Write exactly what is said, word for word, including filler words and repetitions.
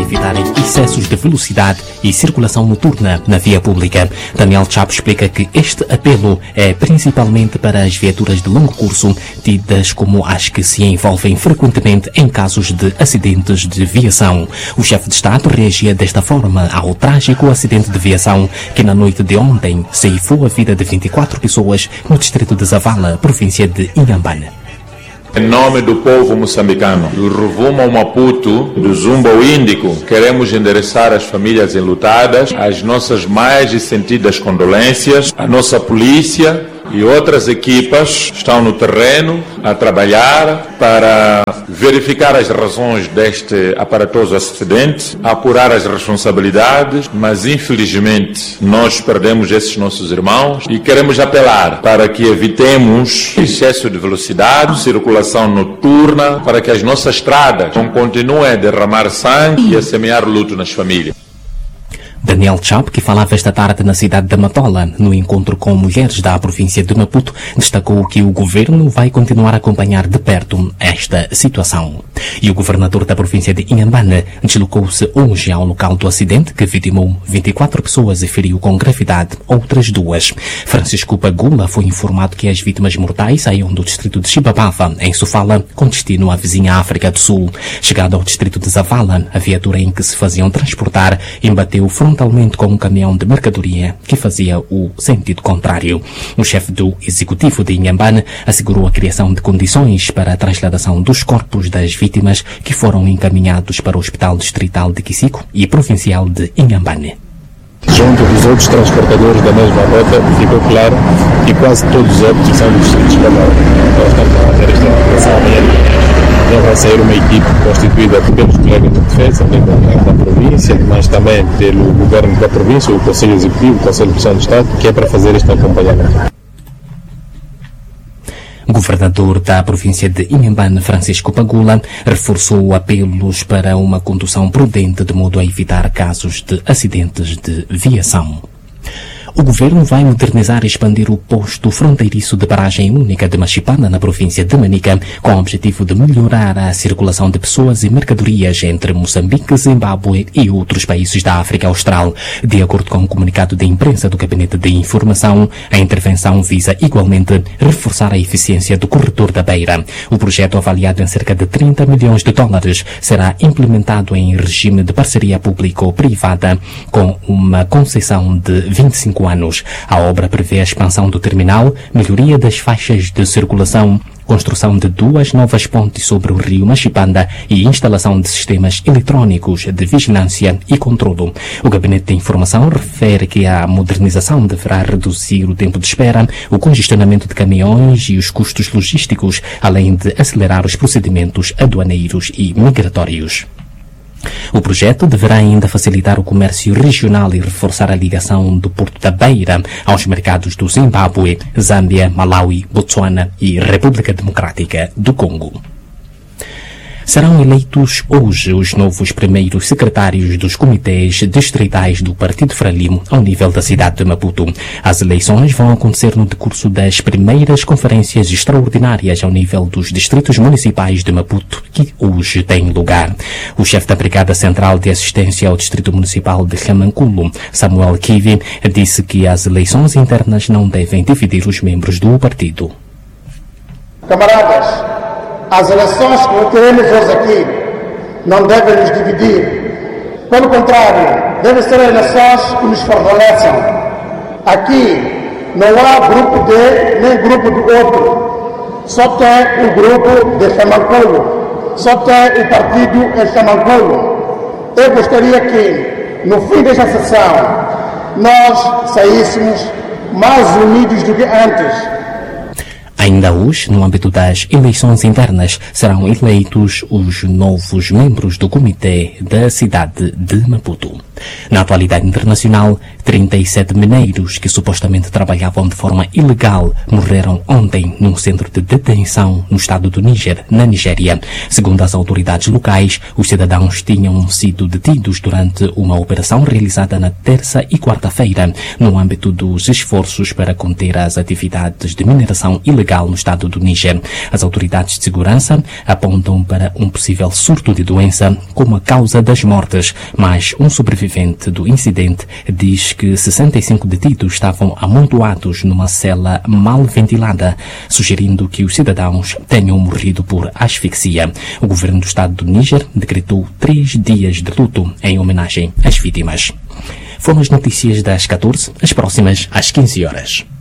evitarem excessos de velocidade e circulação noturna na via pública. Daniel Chapo explica que este apelo é principalmente para as viaturas de longo curso, tidas como as que se envolvem frequentemente em casos de acidentes de viação. O chefe de Estado reagia desta forma ao trágico acidente de viação que na noite de ontem ceifou a vida de vinte e quatro pessoas no distrito de Zavala, província de Inhambane. Em nome do povo moçambicano, do Rovuma ao Maputo, do Zumba ao Índico, queremos endereçar às famílias enlutadas as nossas mais sentidas condolências. A nossa polícia e outras equipas estão no terreno a trabalhar para verificar as razões deste aparatoso acidente, apurar as responsabilidades, mas infelizmente nós perdemos esses nossos irmãos e queremos apelar para que evitemos excesso de velocidade, circulação noturna, para que as nossas estradas não continuem a derramar sangue e a semear luto nas famílias. Daniel Chapo, que falava esta tarde na cidade de Matola, no encontro com mulheres da província de Maputo, destacou que o governo vai continuar a acompanhar de perto esta situação. E o governador da província de Inhambane deslocou-se hoje ao local do acidente, que vitimou vinte e quatro pessoas e feriu com gravidade outras duas. Francisco Pagula foi informado que as vítimas mortais saíam do distrito de Chibabava, em Sofala, com destino à vizinha África do Sul. Chegado ao distrito de Zavala, a viatura em que se faziam transportar embateu frontalmente com um caminhão de mercadoria que fazia o sentido contrário. O chefe do executivo de Inhambane assegurou a criação de condições para a transladação dos corpos das vítimas, que foram encaminhados para o Hospital Distrital de Quisico e Provincial de Inhambane. Junto dos outros transportadores da mesma rota, ficou claro que quase todos os óbitos são dos distritos de Cabral. Nós estamos a fazer esta operação amanhã. Já vai sair uma equipe constituída pelos colegas de defesa, também da província, mas também pelo governo da província, o Conselho Executivo, o Conselho de Direção do Estado, que é para fazer este acompanhamento. O governador da província de Inhambane, Francisco Pagula, reforçou apelos para uma condução prudente de modo a evitar casos de acidentes de viação. O governo vai modernizar e expandir o posto fronteiriço de paragem única de Machipana, na província de Manica, com o objetivo de melhorar a circulação de pessoas e mercadorias entre Moçambique, Zimbábue e outros países da África Austral. De acordo com o comunicado de imprensa do Gabinete de Informação, a intervenção visa igualmente reforçar a eficiência do corredor da Beira. O projeto, avaliado em cerca de trinta milhões de dólares, será implementado em regime de parceria público-privada, com uma concessão de vinte e cinco anos. A obra prevê a expansão do terminal, melhoria das faixas de circulação, construção de duas novas pontes sobre o rio Machipanda e instalação de sistemas eletrônicos de vigilância e controlo. O Gabinete de Informação refere que a modernização deverá reduzir o tempo de espera, o congestionamento de caminhões e os custos logísticos, além de acelerar os procedimentos aduaneiros e migratórios. O projeto deverá ainda facilitar o comércio regional e reforçar a ligação do Porto da Beira aos mercados do Zimbábue, Zâmbia, Malawi, Botsuana e República Democrática do Congo. Serão eleitos hoje os novos primeiros secretários dos comitês distritais do Partido Frelimo ao nível da cidade de Maputo. As eleições vão acontecer no decurso das primeiras conferências extraordinárias ao nível dos distritos municipais de Maputo, que hoje têm lugar. O chefe da Brigada Central de Assistência ao Distrito Municipal de Ramanculo, Samuel Kivi, disse que as eleições internas não devem dividir os membros do partido. Camaradas, as eleições que teremos hoje aqui não devem nos dividir. Pelo contrário, devem ser eleições que nos fortaleçam. Aqui não há grupo de nem grupo do outro. Só tem o grupo de Ramanculo. Só tem o partido em Ramanculo. Eu gostaria que, no fim desta sessão, nós saíssemos mais unidos do que antes. Ainda hoje, no âmbito das eleições internas, serão eleitos os novos membros do Comitê da cidade de Maputo. Na atualidade internacional, trinta e sete mineiros que supostamente trabalhavam de forma ilegal morreram ontem num centro de detenção no estado do Níger, na Nigéria. Segundo as autoridades locais, os cidadãos tinham sido detidos durante uma operação realizada na terça e quarta-feira, no âmbito dos esforços para conter as atividades de mineração ilegal tropical no estado do Níger. As autoridades de segurança apontam para um possível surto de doença como a causa das mortes, mas um sobrevivente do incidente diz que sessenta e cinco detidos estavam amontoados numa cela mal ventilada, sugerindo que os cidadãos tenham morrido por asfixia. O governo do estado do Níger decretou três dias de luto em homenagem às vítimas. Foram as notícias das catorze, as próximas às quinze horas.